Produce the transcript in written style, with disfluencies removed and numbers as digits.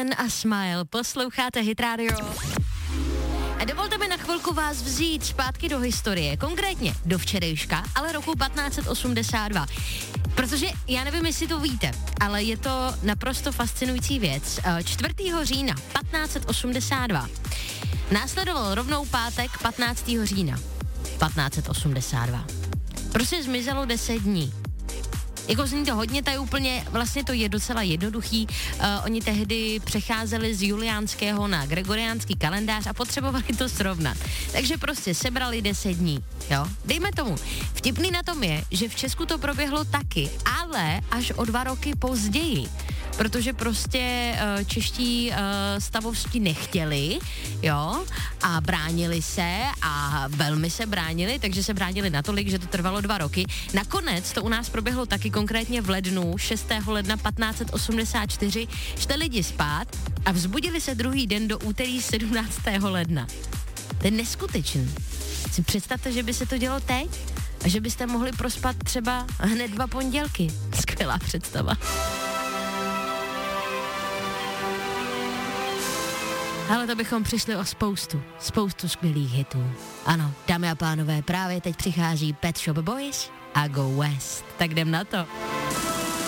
Sheeran a Smile. Posloucháte Hit Radio. A dovolte mi na chvilku vás vzít zpátky do historie, konkrétně do včerejška, ale roku 1582. Protože já nevím, jestli to víte, ale je to naprosto fascinující věc. 4. října 1582 následoval rovnou pátek 15. října 1582. Prostě zmizelo 10 dní. Jako zní to hodně, tady úplně, vlastně to je docela jednoduchý. Oni tehdy přecházeli z juliánského na gregoriánský kalendář a potřebovali to srovnat. Takže prostě sebrali 10 dní, jo. Dejme tomu. Vtipný na tom je, že v Česku to proběhlo taky, ale až o 2 roky později. Protože prostě čeští stavovští nechtěli, jo, a bránili se a velmi se bránili, takže se bránili natolik, že to trvalo 2 roky. Nakonec to u nás proběhlo taky konkrétně v lednu, 6. ledna 1584, šli lidi spát a vzbudili se druhý den do úterý 17. ledna. To je neskutečný. Si představte, že by se to dělo teď a že byste mohli prospat třeba hned 2 pondělky. Skvělá představa. Ale to bychom přišli o spoustu skvělých hitů. Ano, dámy a pánové, právě teď přichází Pet Shop Boys a Go West. Tak jdem na to.